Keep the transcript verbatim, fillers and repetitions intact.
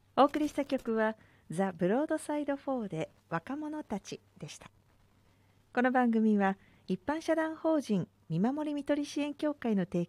お送りした曲はザ・ブロードサイドフォーで若者たちでした。この番組は一般社団法人見守りみとり支援協会の提